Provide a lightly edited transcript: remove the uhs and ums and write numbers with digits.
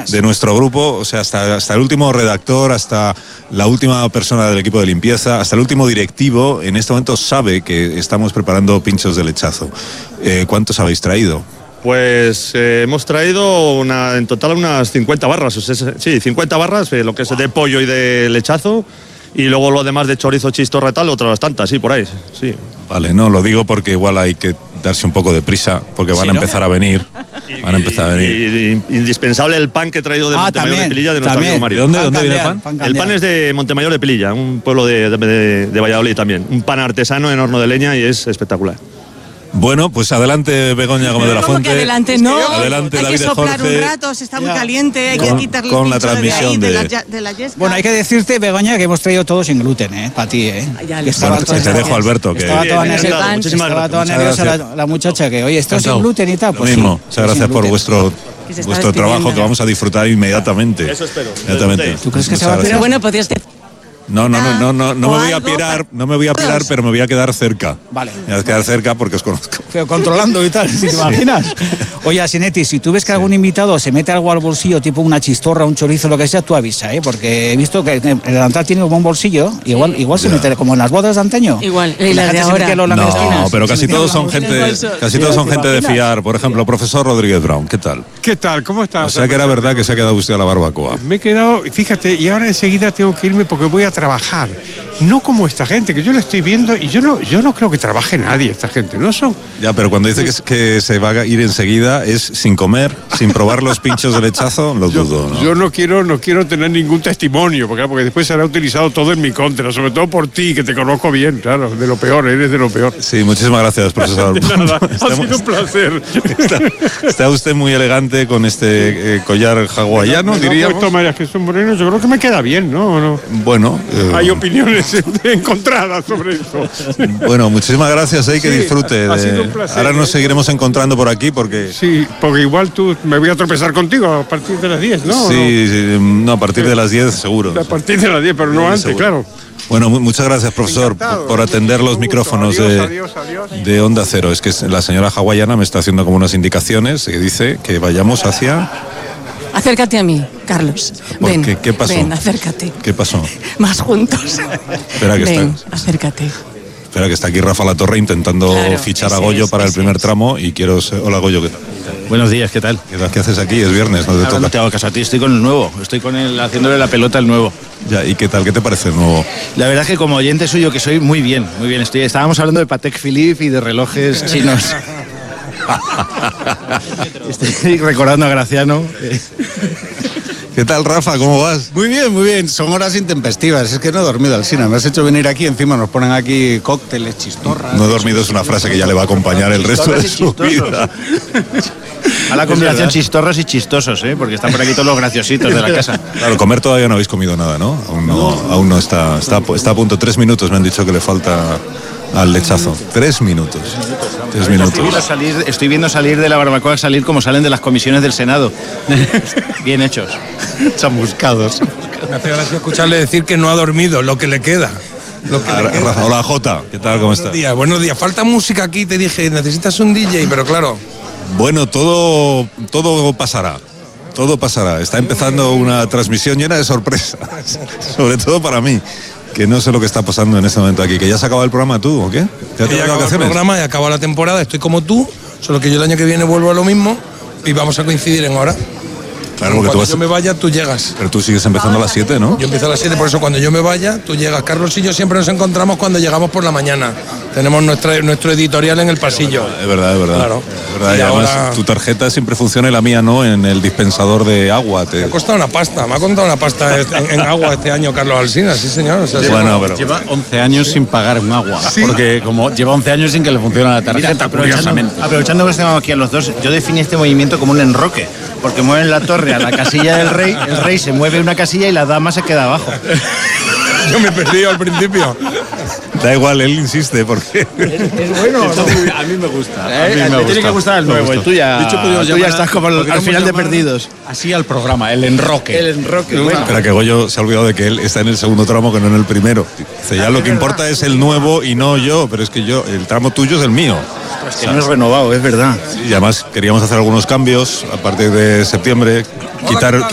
de nuestro grupo, o sea, hasta el último redactor, hasta la última persona del equipo de limpieza, hasta el último directivo, en este momento sabe que estamos preparando pinchos de lechazo. ¿Cuántos habéis traído? Pues hemos traído en total unas 50 barras, o sea, sí, 50 barras, lo que es de pollo y de lechazo, y luego lo demás de chorizo, chistorra y tal, otras tantas, sí, por ahí, sí. Vale, no, lo digo porque igual hay que darse un poco de prisa, porque van a empezar a venir. Van a empezar a venir. Y indispensable el pan que he traído de Montemayor de Pelilla, de nuestro amigo Mario. ¿Dónde viene el pan? El pan es de Montemayor de Pelilla, un pueblo de Valladolid también. Un pan artesano en horno de leña y es espectacular. Bueno, pues adelante Begoña Gómez de la Fuente. Adelante, no. Adelante, hay David que soplar Jorge, un rato, se está muy caliente, hay que quitarle con el la pincho transmisión de la yesca. Bueno, hay que decirte, Begoña, que hemos traído todo sin gluten, para ti, Ya que te dejo, Alberto. Que estaba toda nerviosa la muchacha, que oye, esto sin gluten y tal. Pues lo mismo, muchas gracias por vuestro trabajo, que vamos a disfrutar inmediatamente. Eso espero. Inmediatamente. ¿Tú crees que se va a hacer? Pero bueno, podrías decir... No me voy a pirar, pero me voy a quedar cerca. Vale. Me voy a quedar cerca porque os conozco. Pero controlando y tal, si te imaginas. Oye, Asinetti, si tú ves que algún invitado se mete algo al bolsillo, tipo una chistorra, un chorizo, lo que sea, tú avisa, porque he visto que el delantal tiene un buen bolsillo, igual se mete como en las bodas de antaño. Igual, y las de ahora. No, pero casi todos son gente de fiar. Por ejemplo, profesor Rodríguez Brown, ¿qué tal? ¿Qué tal? ¿Cómo estás? O sea que era verdad que se ha quedado usted a la barbacoa. Me he quedado, fíjate, y ahora enseguida tengo que irme porque voy a trabajar. No como esta gente, que yo la estoy viendo y yo no creo que trabaje nadie esta gente, ¿no son? Ya, pero cuando dice que se va a ir enseguida es sin comer, sin probar los pinchos de lechazo, lo dudo, ¿no? Yo no quiero tener ningún testimonio, porque después será utilizado todo en mi contra, sobre todo por ti, que te conozco bien, claro, de lo peor, eres de lo peor. Sí, muchísimas gracias, profesor. Nada, ha sido un placer. Está usted muy elegante con este collar hawaiano, diríamos. Puesto María Jesús Moreno, yo creo que me queda bien, ¿no? Bueno. Hay opiniones encontradas sobre eso. Bueno, muchísimas gracias, que disfrute. Ha sido un placer. Ahora nos seguiremos encontrando por aquí porque... Sí, porque igual tú me voy a tropezar contigo a partir de las 10, ¿no? Sí, no, a partir de las 10 seguro. A partir de las 10, pero no antes, seguro. Claro. Bueno, muchas gracias, profesor, por atender los micrófonos de Onda Cero. Es que la señora hawaiana me está haciendo como unas indicaciones y dice que vayamos hacia... Acércate a mí, Carlos. Ven, ¿Qué pasó? Ven, acércate. ¿Qué pasó? Más juntos. Espera que acércate. Espera que está aquí Rafa Latorre intentando fichar a Goyo para el primer tramo y quiero... Hola, Goyo, ¿qué tal? Buenos días, ¿qué tal? ¿Qué haces aquí? Es viernes, ¿no te toca? No te hago caso a ti, estoy con el nuevo. Estoy con él haciéndole la pelota al nuevo. Ya, ¿y qué tal? ¿Qué te parece el nuevo? La verdad es que como oyente suyo que soy, muy bien. Estábamos hablando de Patek Philippe y de relojes chinos. Estoy recordando a Graciano. ¿Qué tal, Rafa? ¿Cómo vas? Muy bien. Son horas intempestivas. Es que no he dormido, Alsina. Me has hecho venir aquí, encima nos ponen aquí cócteles, chistorras. No he dormido es una frase que ya le va a acompañar el resto de su vida. A la combinación chistorros y chistosos, porque están por aquí todos los graciositos de la casa. Claro, comer todavía no habéis comido nada, ¿no? Aún no está a punto. 3 minutos me han dicho que le falta al lechazo. 3 minutos. 3 minutos. Estoy viendo salir de la barbacoa, salir como salen de las comisiones del Senado. Bien hechos. Chamuscados. Me hace gracia escucharle decir que no ha dormido, lo que le queda. Hola, Jota. ¿Qué tal? ¿Cómo estás? Buenos días. Falta música aquí, te dije, necesitas un DJ, pero claro. Bueno, todo pasará. Todo pasará. Está empezando una transmisión llena de sorpresas. Sobre todo para mí, que no sé lo que está pasando en este momento aquí. ¿Que ya se acaba el programa tú o qué? ¿Ya te acabado el programa y acaba la temporada? Estoy como tú, solo que yo el año que viene vuelvo a lo mismo y vamos a coincidir en hora. Claro, porque cuando yo me vaya, tú llegas. Pero tú sigues empezando a las 7, ¿no? Yo empiezo a las 7, por eso cuando yo me vaya, tú llegas. Carlos y yo siempre nos encontramos cuando llegamos por la mañana. Tenemos nuestro editorial en el pasillo. Es verdad. Claro. Es verdad. Y además tu tarjeta siempre funciona y la mía no en el dispensador de agua. Me ha costado una pasta. Me ha contado una pasta en agua este año Carlos Alsina, sí señor. O sea, Lleva 11 años sin pagar un agua. ¿Sí? Porque como lleva 11 años sin que le funcione la tarjeta, curiosamente. Aprovechando que estamos aquí a los dos, yo definí este movimiento como un enroque. Porque mueven la torre a la casilla del rey, el rey se mueve una casilla y la dama se queda abajo. Yo me he perdido al principio. Da igual, él insiste, porque... Es bueno. A mí me gusta. Me tiene que gustar el nuevo, el tuyo. De hecho, tú ya estás como al final de Perdidos. Así al programa, el enroque. El enroque, bueno. Espera, que Goyo se ha olvidado de que él está en el segundo tramo, que no en el primero. Dice, ya lo que importa es el nuevo y no yo, pero es que el tramo tuyo es el mío. Es que no es renovado, es verdad. Sí, y además queríamos hacer algunos cambios a partir de septiembre, quitar